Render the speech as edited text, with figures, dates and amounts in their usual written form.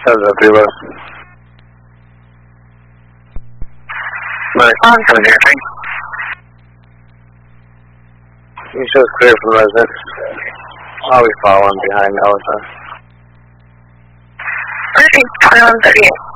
How's up, Reload? Nice. On from there. You show clear from residence. I'll be following behind Melissa. I think 2138.